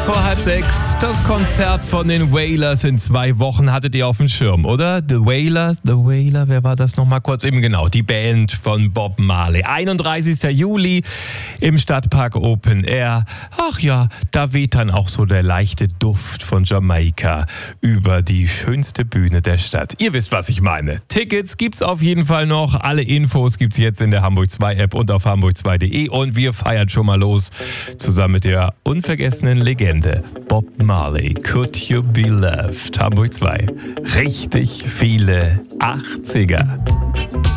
6:45, das Konzert von den Wailers in 2 Wochen hattet ihr auf dem Schirm, oder? The Wailers, wer war das nochmal kurz? Eben genau, die Band von Bob Marley. 31. Juli im Stadtpark Open Air. Ach ja, da weht dann auch so der leichte Duft von Jamaika über die schönste Bühne der Stadt. Ihr wisst, was ich meine. Tickets gibt's auf jeden Fall noch. Alle Infos gibt's jetzt in der Hamburg 2 App und auf hamburg2.de. Und wir feiern schon mal los zusammen mit der unvergessenen Legende Bob Marley. Could You Be Loved? Hamburg 2. Richtig viele 80er.